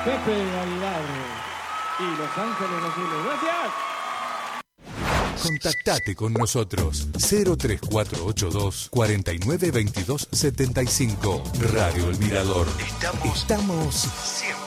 Pepe Aguilar y Los Ángeles Azules. ¡Gracias! Contactate con nosotros 03482 49 22 75. Radio El Mirador. Estamos siempre